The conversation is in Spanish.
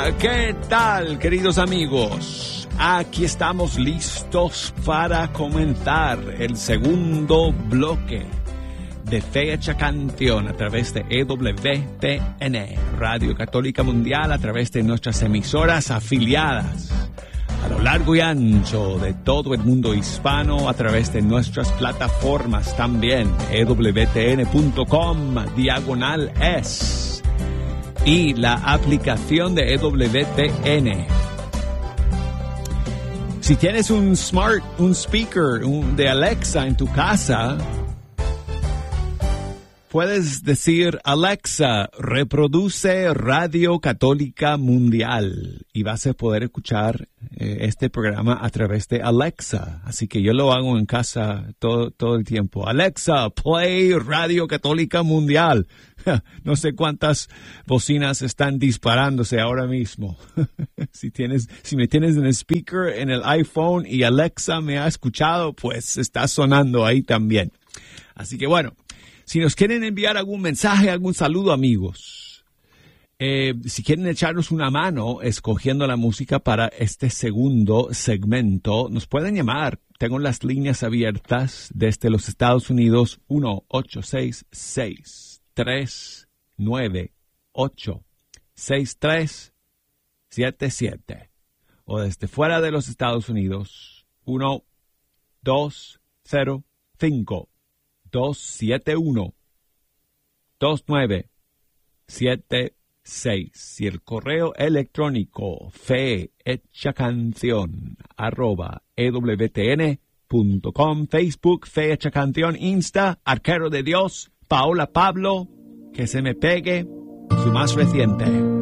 ¿Qué tal, queridos amigos? Aquí estamos listos para comenzar el segundo bloque de Fecha Canción a través de EWTN, Radio Católica Mundial, a través de nuestras emisoras afiliadas a lo largo y ancho de todo el mundo hispano, a través de nuestras plataformas también, ewtn.com/es y la aplicación de EWTN. Si tienes un speaker de Alexa en tu casa, puedes decir: Alexa, reproduce Radio Católica Mundial, y vas a poder escuchar este programa a través de Alexa. Así que yo lo hago en casa todo el tiempo. Alexa, play Radio Católica Mundial. No sé cuántas bocinas están disparándose ahora mismo. Si me tienes en el speaker en el iPhone y Alexa me ha escuchado, pues está sonando ahí también. Así que bueno, si nos quieren enviar algún mensaje, algún saludo, amigos, si quieren echarnos una mano escogiendo la música para este segundo segmento, nos pueden llamar. Tengo las líneas abiertas desde los Estados Unidos, 1-866-398-6377. O desde fuera de los Estados Unidos, 1-205-271-2976. Y el correo electrónico fehechacanción@ewtn.com. Facebook Fe Hecha Canción, Insta Arquero de Dios, Paola Pablo, que se me pegue, su más reciente.